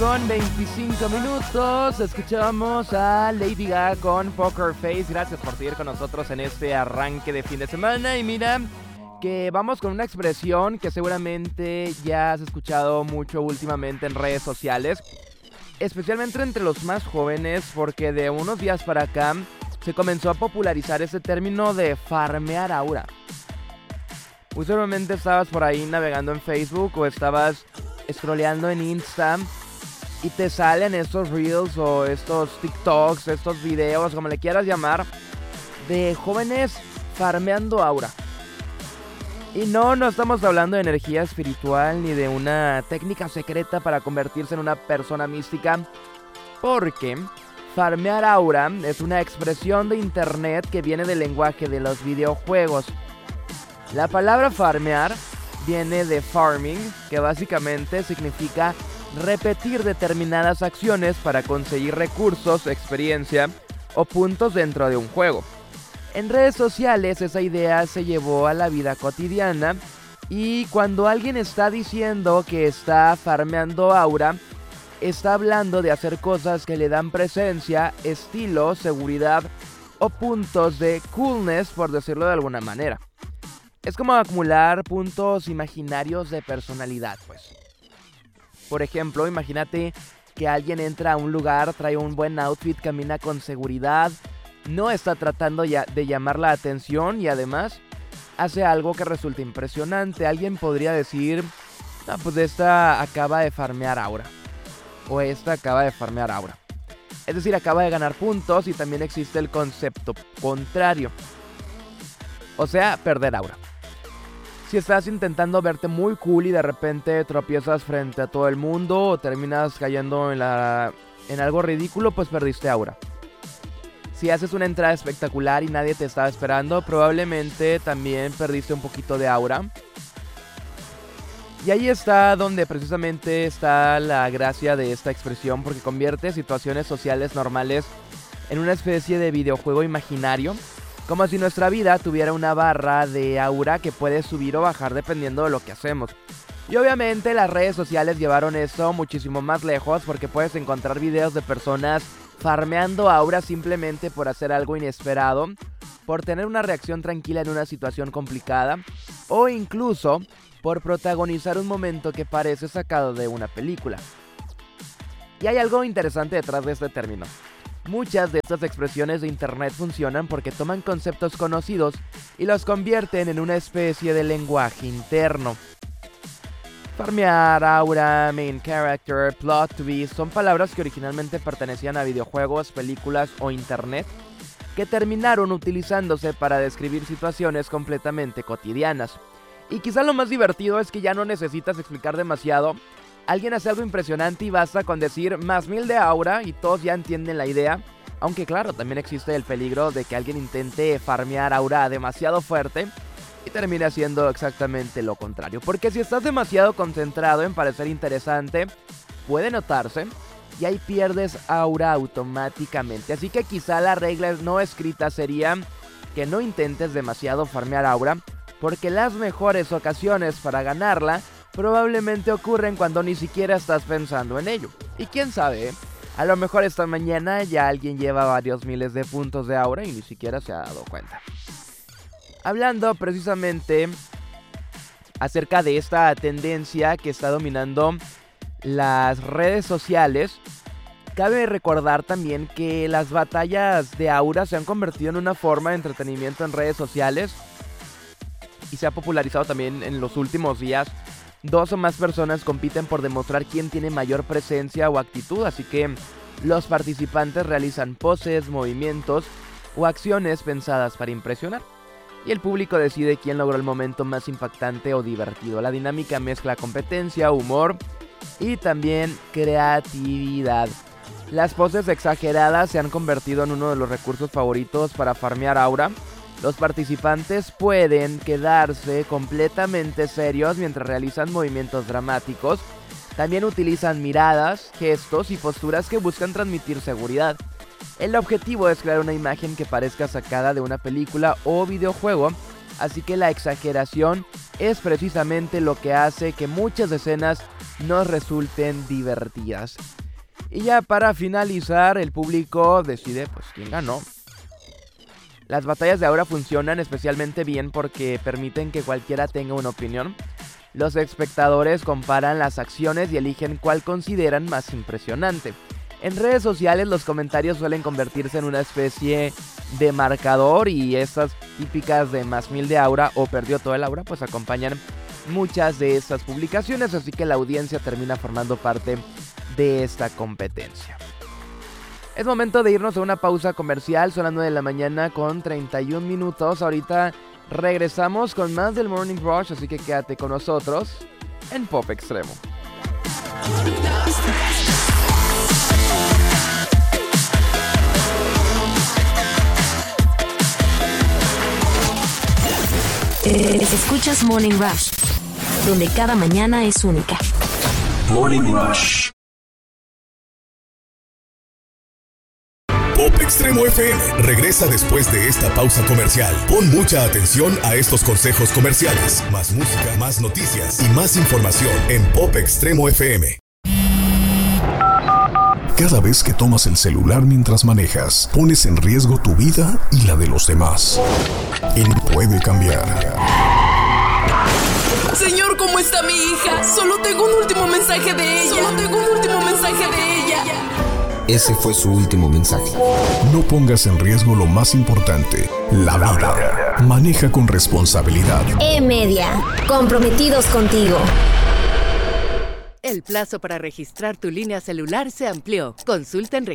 con 25 minutos. Escuchamos a Lady Gaga con Poker Face. Gracias por seguir con nosotros en este arranque de fin de semana. Y mira que vamos con una expresión que seguramente ya has escuchado mucho últimamente en redes sociales, especialmente entre los más jóvenes, porque de unos días para acá se comenzó a popularizar ese término de farmear aura. Muy seguramente estabas por ahí navegando en Facebook o estabas scrolleando en Insta y te salen estos reels o estos TikToks, estos videos, como le quieras llamar, de jóvenes farmeando aura. Y no estamos hablando de energía espiritual ni de una técnica secreta para convertirse en una persona mística, porque farmear aura es una expresión de internet que viene del lenguaje de los videojuegos. La palabra farmear viene de farming, que básicamente significa repetir determinadas acciones para conseguir recursos, experiencia o puntos dentro de un juego. En redes sociales esa idea se llevó a la vida cotidiana y cuando alguien está diciendo que está farmeando aura, está hablando de hacer cosas que le dan presencia, estilo, seguridad o puntos de coolness, por decirlo de alguna manera. Es como acumular puntos imaginarios de personalidad, pues. Por ejemplo, imagínate que alguien entra a un lugar, trae un buen outfit, camina con seguridad, no está tratando de llamar la atención y además hace algo que resulta impresionante. Alguien podría decir, no, pues esta acaba de farmear aura. O esta acaba de farmear aura. Es decir, acaba de ganar puntos y también existe el concepto contrario. O sea, perder aura. Si estás intentando verte muy cool y de repente tropiezas frente a todo el mundo o terminas cayendo en algo ridículo, pues perdiste aura. Si haces una entrada espectacular y nadie te estaba esperando, probablemente también perdiste un poquito de aura. Y ahí está donde precisamente está la gracia de esta expresión, porque convierte situaciones sociales normales en una especie de videojuego imaginario, como si nuestra vida tuviera una barra de aura que puede subir o bajar dependiendo de lo que hacemos. Y obviamente las redes sociales llevaron eso muchísimo más lejos, porque puedes encontrar videos de personas farmeando aura simplemente por hacer algo inesperado, por tener una reacción tranquila en una situación complicada, o incluso por protagonizar un momento que parece sacado de una película. Y hay algo interesante detrás de este término. Muchas de estas expresiones de internet funcionan porque toman conceptos conocidos y los convierten en una especie de lenguaje interno. Farmear, aura, main character, plot twist son palabras que originalmente pertenecían a videojuegos, películas o internet, que terminaron utilizándose para describir situaciones completamente cotidianas. Y quizá lo más divertido es que ya no necesitas explicar demasiado. Alguien hace algo impresionante y basta con decir más 1000 de aura y todos ya entienden la idea. Aunque claro, también existe el peligro de que alguien intente farmear aura demasiado fuerte y termine haciendo exactamente lo contrario. Porque si estás demasiado concentrado en parecer interesante, puede notarse y ahí pierdes aura automáticamente. Así que quizá la regla no escrita sería que no intentes demasiado farmear aura, porque las mejores ocasiones para ganarla probablemente ocurren cuando ni siquiera estás pensando en ello. Y quién sabe, a lo mejor esta mañana ya alguien lleva varios miles de puntos de aura y ni siquiera se ha dado cuenta. Hablando precisamente acerca de esta tendencia que está dominando las redes sociales, cabe recordar también que las batallas de aura se han convertido en una forma de entretenimiento en redes sociales y se ha popularizado también en los últimos días. 2 o más personas compiten por demostrar quién tiene mayor presencia o actitud, así que los participantes realizan poses, movimientos o acciones pensadas para impresionar. Y el público decide quién logró el momento más impactante o divertido. La dinámica mezcla competencia, humor y también creatividad. Las poses exageradas se han convertido en uno de los recursos favoritos para farmear aura. Los participantes pueden quedarse completamente serios mientras realizan movimientos dramáticos. También utilizan miradas, gestos y posturas que buscan transmitir seguridad. El objetivo es crear una imagen que parezca sacada de una película o videojuego, así que la exageración es precisamente lo que hace que muchas escenas nos resulten divertidas. Y ya para finalizar, el público decide pues quién ganó. Las batallas de ahora funcionan especialmente bien porque permiten que cualquiera tenga una opinión. Los espectadores comparan las acciones y eligen cuál consideran más impresionante. En redes sociales los comentarios suelen convertirse en una especie de marcador y estas típicas de +1000 de aura o perdió todo el aura pues acompañan muchas de estas publicaciones, así que la audiencia termina formando parte de esta competencia. Es momento de irnos a una pausa comercial, son las 9 de la mañana con 31 minutos. Ahorita regresamos con más del Morning Rush, así que quédate con nosotros en Pop Extremo. Escuchas Morning Rush, donde cada mañana es única. Morning Rush. Pop Extremo FM regresa después de esta pausa comercial. Pon mucha atención a estos consejos comerciales. Más música, más noticias y más información en Pop Extremo FM. Cada vez que tomas el celular mientras manejas, pones en riesgo tu vida y la de los demás. Él puede cambiar. Señor, ¿cómo está mi hija? Solo tengo un último mensaje de ella. Ese fue su último mensaje. No pongas en riesgo lo más importante, la vida. Maneja con responsabilidad. E-Media, comprometidos contigo. El plazo para registrar tu línea celular se amplió. Consulta en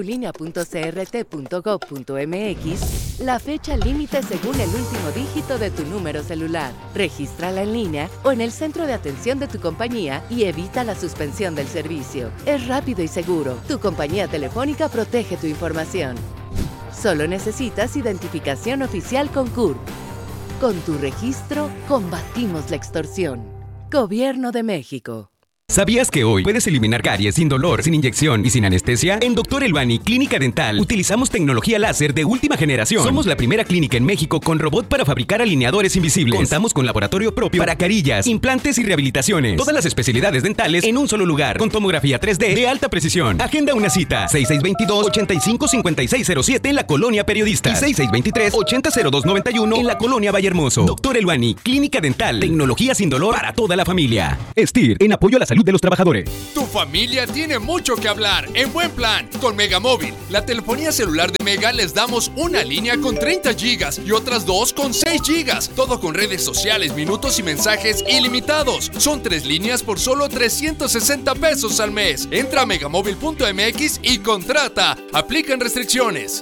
registratulinea.crt.gov.mx la fecha límite según el último dígito de tu número celular. Regístrala en línea o en el centro de atención de tu compañía y evita la suspensión del servicio. Es rápido y seguro. Tu compañía telefónica protege tu información. Solo necesitas identificación oficial con CURP. Con tu registro, combatimos la extorsión. Gobierno de México. ¿Sabías que hoy puedes eliminar caries sin dolor, sin inyección y sin anestesia? En Dr. Elbani Clínica Dental utilizamos tecnología láser de última generación. Somos la primera clínica en México con robot para fabricar alineadores invisibles. Contamos con laboratorio propio para carillas, implantes y rehabilitaciones. Todas las especialidades dentales en un solo lugar, con tomografía 3D de alta precisión. Agenda una cita, 6622-855607 en la Colonia Periodista y 6623-800291 en la Colonia Vallehermoso. Dr. Elbani Clínica Dental, tecnología sin dolor para toda la familia. STIR, en apoyo a la salud de los trabajadores. Tu familia tiene mucho que hablar en buen plan con Megamóvil. La telefonía celular de Mega les damos una línea con 30 gigas y otras dos con 6 gigas. Todo con redes sociales, minutos y mensajes ilimitados. Son 3 líneas por solo 360 pesos al mes. Entra a megamóvil.mx y contrata. Aplican restricciones.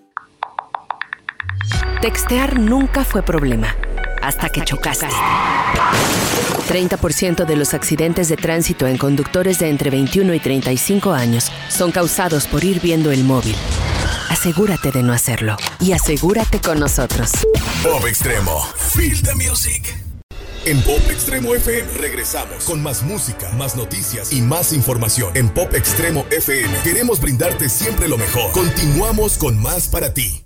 Textear nunca fue problema, hasta que chocaste. 30% de los accidentes de tránsito en conductores de entre 21 y 35 años son causados por ir viendo el móvil. Asegúrate de no hacerlo y asegúrate con nosotros. Pop Extremo, feel the music. En Pop Extremo FM regresamos con más música, más noticias y más información. En Pop Extremo FM queremos brindarte siempre lo mejor. Continuamos con más para ti.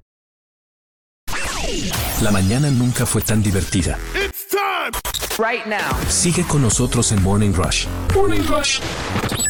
La mañana nunca fue tan divertida. It's time. Right now. Sigue con nosotros en Morning Rush. Morning Rush.